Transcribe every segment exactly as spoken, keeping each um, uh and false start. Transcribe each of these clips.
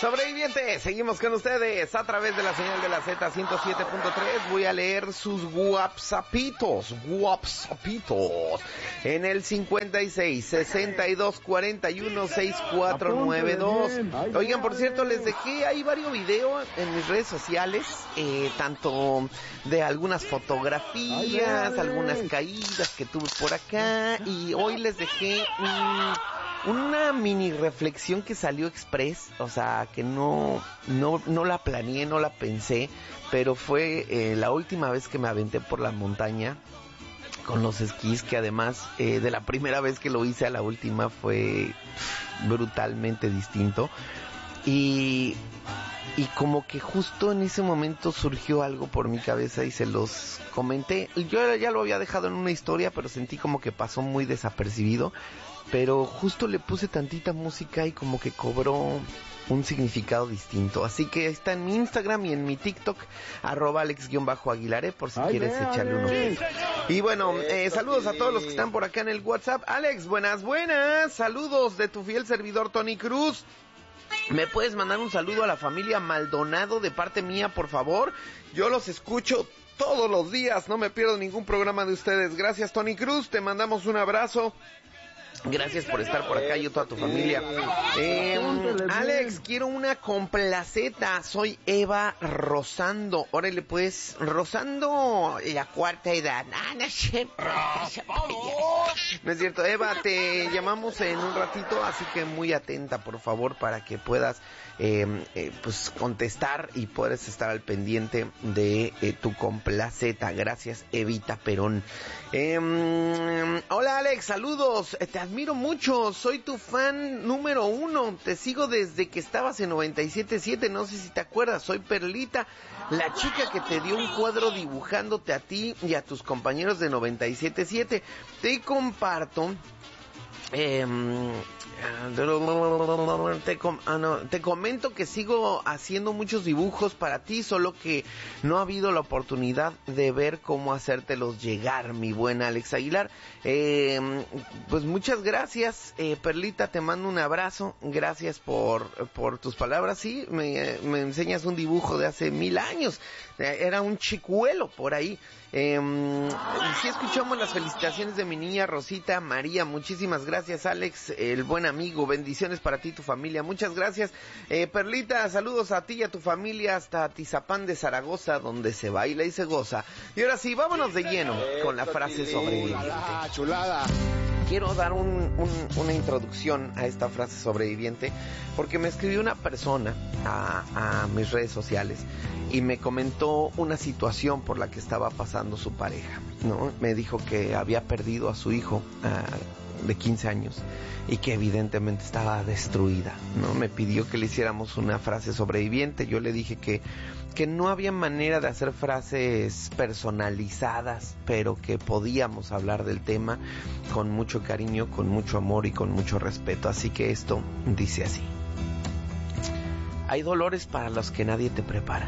Sobrevivientes, seguimos con ustedes a través de la señal de la Z ciento siete punto tres. Voy a leer sus WhatsAppitos, WhatsAppitos, en el cincuenta y seis, sesenta y dos, cuarenta y uno, sesenta y cuatro noventa y dos. Oigan, por cierto, les dejé ahí varios videos en mis redes sociales, eh, tanto de algunas fotografías, algunas caídas que tuve por acá, y hoy les dejé un... una mini reflexión que salió express, o sea, que no, no, no la planeé, no la pensé, pero fue eh, la última vez que me aventé por la montaña con los esquís, que además eh, de la primera vez que lo hice a la última fue brutalmente distinto. Y, y como que justo en ese momento surgió algo por mi cabeza y se los comenté. Yo ya lo había dejado en una historia, pero sentí como que pasó muy desapercibido. Pero justo le puse tantita música y como que cobró un significado distinto. Así que está en mi Instagram y en mi TikTok, arroba Alex-Aguilaré, por si Ay, quieres vea, echarle uno. Y bueno, eh, saludos a todos los que están por acá en el WhatsApp. Alex, buenas, buenas. Saludos de tu fiel servidor Tony Cruz. ¿Me puedes mandar un saludo a la familia Maldonado de parte mía, por favor? Yo los escucho todos los días, no me pierdo ningún programa de ustedes. Gracias, Tony Cruz, te mandamos un abrazo. Gracias por estar por acá y a toda tu familia. Eh, Alex, quiero una complaceta. Soy Eva Rosando. Órale pues, Rosando la cuarta edad. Ah, no es cierto. No es cierto, Eva, te llamamos en un ratito, así que muy atenta, por favor, para que puedas eh, eh, pues contestar y puedes estar al pendiente de eh, tu complaceta. Gracias, Evita Perón. Eh, hola Alex, saludos. Te admiro mucho, soy tu fan número uno, te sigo desde que estabas en noventa y siete punto siete, no sé si te acuerdas, soy Perlita, la chica que te dio un cuadro dibujándote a ti y a tus compañeros de noventa y siete punto siete. Te comparto, eh, te, com- ah, no, te comento que sigo haciendo muchos dibujos para ti, solo que no ha habido la oportunidad de ver cómo hacértelos llegar, mi buen Alex Aguilar. Eh, pues muchas gracias, eh, Perlita, te mando un abrazo, gracias por, por tus palabras. Sí, me, me enseñas un dibujo de hace mil años, era un chicuelo por ahí. Eh, sí escuchamos las felicitaciones de mi niña Rosita María, muchísimas gracias Alex, el buen amigo, bendiciones para ti y tu familia, muchas gracias. eh, Perlita, saludos a ti y a tu familia hasta Tizapán de Zaragoza, donde se baila y se goza. Y ahora sí, vámonos de lleno con la frase sobreviviente. Chulada. Quiero dar un, un, una introducción a esta frase sobreviviente, porque me escribió una persona a, a mis redes sociales y me comentó una situación por la que estaba pasando su pareja, ¿no? Me dijo que había perdido a su hijo uh, de quince años y que evidentemente estaba destruida, ¿no? Me pidió que le hiciéramos una frase sobreviviente. Yo le dije que, que no había manera de hacer frases personalizadas, pero que podíamos hablar del tema con mucho cariño, con mucho amor y con mucho respeto. Así que esto dice así: hay dolores para los que nadie te prepara,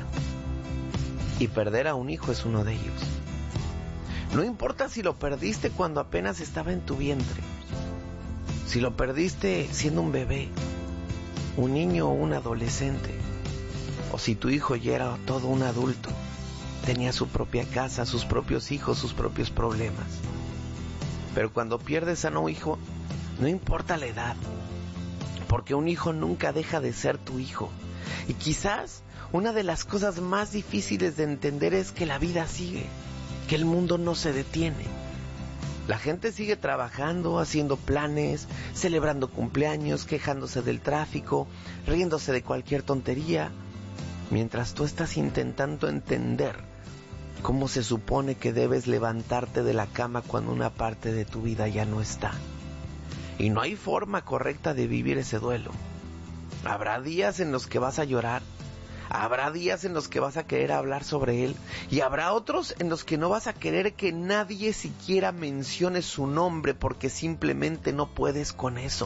y perder a un hijo es uno de ellos. No importa si lo perdiste cuando apenas estaba en tu vientre, si lo perdiste siendo un bebé, un niño o un adolescente, o si tu hijo ya era todo un adulto, tenía su propia casa, sus propios hijos, sus propios problemas. Pero cuando pierdes a un hijo, no importa la edad, porque un hijo nunca deja de ser tu hijo. Y quizás una de las cosas más difíciles de entender es que la vida sigue, que el mundo no se detiene. La gente sigue trabajando, haciendo planes, celebrando cumpleaños, quejándose del tráfico, riéndose de cualquier tontería, mientras tú estás intentando entender cómo se supone que debes levantarte de la cama cuando una parte de tu vida ya no está. Y no hay forma correcta de vivir ese duelo. Habrá días en los que vas a llorar, habrá días en los que vas a querer hablar sobre él, y habrá otros en los que no vas a querer que nadie siquiera mencione su nombre porque simplemente no puedes con eso.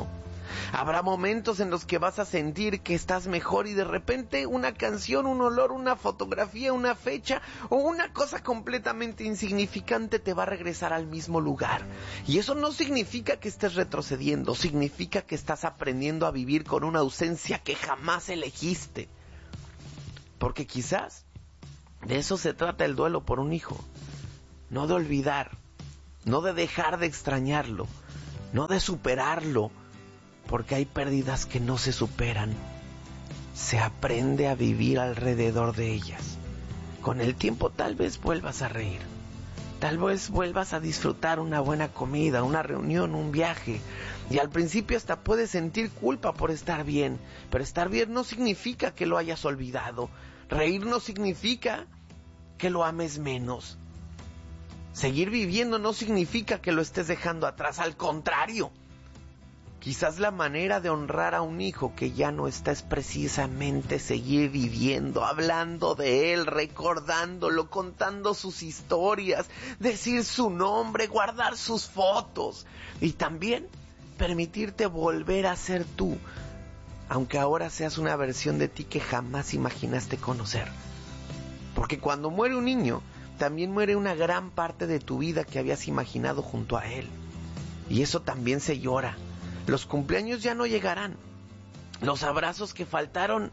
Habrá momentos en los que vas a sentir que estás mejor y de repente una canción, un olor, una fotografía, una fecha o una cosa completamente insignificante te va a regresar al mismo lugar. Y eso no significa que estés retrocediendo, significa que estás aprendiendo a vivir con una ausencia que jamás elegiste. Porque quizás de eso se trata el duelo por un hijo. No de olvidar, no de dejar de extrañarlo, no de superarlo, porque hay pérdidas que no se superan. Se aprende a vivir alrededor de ellas. Con el tiempo tal vez vuelvas a reír, tal vez vuelvas a disfrutar una buena comida, una reunión, un viaje, y al principio hasta puedes sentir culpa por estar bien, pero estar bien no significa que lo hayas olvidado. Reír no significa que lo ames menos. Seguir viviendo no significa que lo estés dejando atrás, al contrario. Quizás la manera de honrar a un hijo que ya no está es precisamente seguir viviendo, hablando de él, recordándolo, contando sus historias, decir su nombre, guardar sus fotos y también permitirte volver a ser tú, aunque ahora seas una versión de ti que jamás imaginaste conocer. Porque cuando muere un niño, también muere una gran parte de tu vida que habías imaginado junto a él. Y eso también se llora. Los cumpleaños ya no llegarán. Los abrazos que faltaron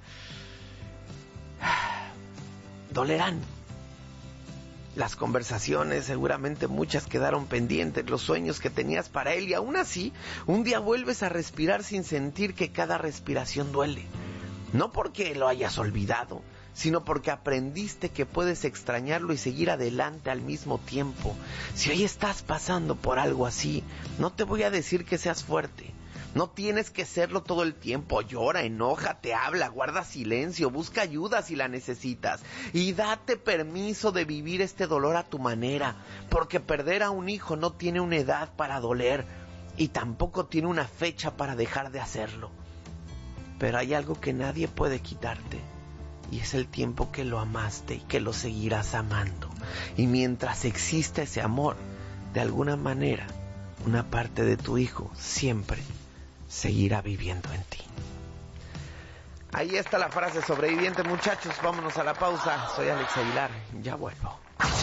dolerán. Las conversaciones, seguramente muchas quedaron pendientes, los sueños que tenías para él, y aún así, un día vuelves a respirar sin sentir que cada respiración duele. No porque lo hayas olvidado, sino porque aprendiste que puedes extrañarlo y seguir adelante al mismo tiempo. Si hoy estás pasando por algo así, no te voy a decir que seas fuerte. No tienes que serlo todo el tiempo. Llora, enójate, habla, guarda silencio, busca ayuda si la necesitas. Y date permiso de vivir este dolor a tu manera, porque perder a un hijo no tiene una edad para doler y tampoco tiene una fecha para dejar de hacerlo. Pero hay algo que nadie puede quitarte, y es el tiempo que lo amaste y que lo seguirás amando. Y mientras exista ese amor, de alguna manera, una parte de tu hijo siempre seguirá viviendo en ti. Ahí está la frase sobreviviente, muchachos. Vámonos a la pausa. Soy Alex Aguilar. Ya vuelvo.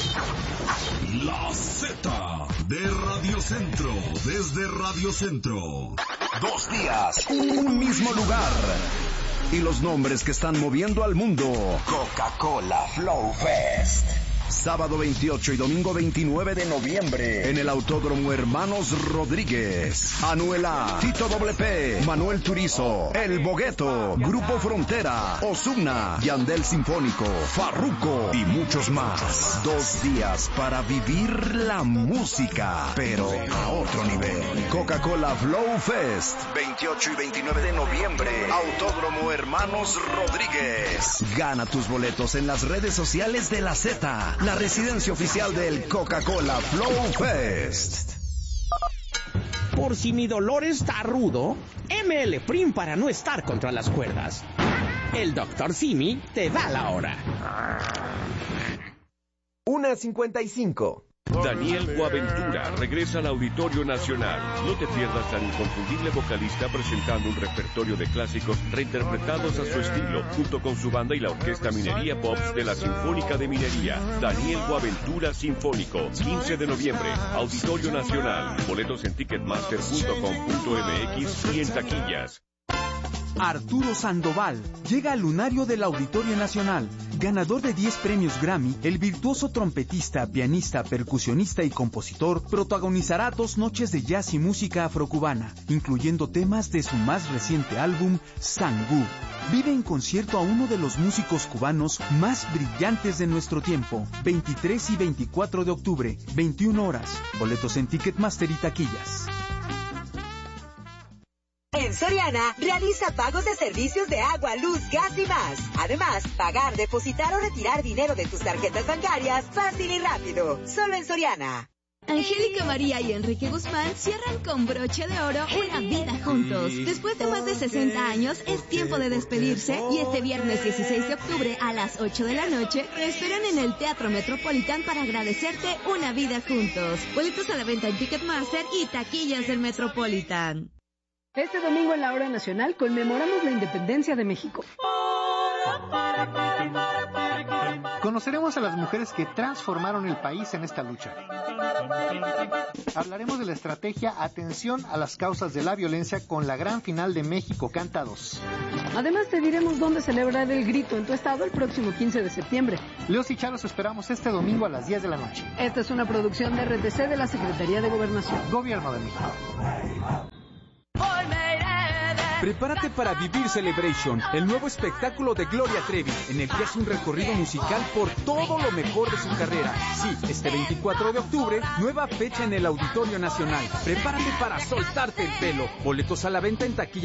La Z de Radio Centro, desde Radio Centro. Dos días, un mismo lugar. Y los nombres que están moviendo al mundo. Coca-Cola Flow Fest. Sábado veintiocho y domingo veintinueve de noviembre en el Autódromo Hermanos Rodríguez. Anuel A, Tito Doble P, Manuel Turizo, El Bogueto, Grupo Frontera, Ozuna, Yandel Sinfónico, Farruko y muchos más. Dos días para vivir la música, pero a otro nivel. Coca-Cola Flow Fest, veintiocho y veintinueve de noviembre, Autódromo Hermanos Rodríguez. Gana tus boletos en las redes sociales de la Z, la residencia oficial del Coca-Cola Flow Fest. Por si mi dolor está rudo, M L Prim para no estar contra las cuerdas. El doctor Simi te da la hora. una cincuenta y cinco. Daniel Boaventura regresa al Auditorio Nacional. No te pierdas al inconfundible vocalista presentando un repertorio de clásicos reinterpretados a su estilo, junto con su banda y la Orquesta Minería Pops de la Sinfónica de Minería. Daniel Boaventura Sinfónico, quince de noviembre, Auditorio Nacional. Boletos en ticketmaster punto com punto m x y en taquillas. Arturo Sandoval llega al lunario del Auditorio Nacional. Ganador de diez premios Grammy, el virtuoso trompetista, pianista, percusionista y compositor protagonizará dos noches de jazz y música afrocubana, incluyendo temas de su más reciente álbum, Sangú. Vive en concierto a uno de los músicos cubanos más brillantes de nuestro tiempo. veintitrés y veinticuatro de octubre, veintiuna horas. Boletos en Ticketmaster y taquillas. En Soriana, realiza pagos de servicios de agua, luz, gas y más. Además, pagar, depositar o retirar dinero de tus tarjetas bancarias fácil y rápido. Solo en Soriana. Angélica María y Enrique Guzmán cierran con broche de oro una vida juntos. Después de más de sesenta años, es tiempo de despedirse y este viernes dieciséis de octubre a las ocho de la noche te esperan en el Teatro Metropolitan para agradecerte una vida juntos. Boletos a la venta en Ticketmaster y taquillas del Metropolitan. Este domingo en la Hora Nacional conmemoramos la independencia de México. Conoceremos a las mujeres que transformaron el país en esta lucha. Hablaremos de la estrategia Atención a las causas de la violencia con la gran final de México Canta dos. Además te diremos dónde celebrar el grito en tu estado el próximo quince de septiembre. Leos y Charo los esperamos este domingo a las diez de la noche. Esta es una producción de R T C de la Secretaría de Gobernación. Gobierno de México. Prepárate para vivir Celebration, el nuevo espectáculo de Gloria Trevi, en el que hace un recorrido musical por todo lo mejor de su carrera. Sí, este veinticuatro de octubre, nueva fecha en el Auditorio Nacional. Prepárate para soltarte el pelo. Boletos a la venta en taquilla.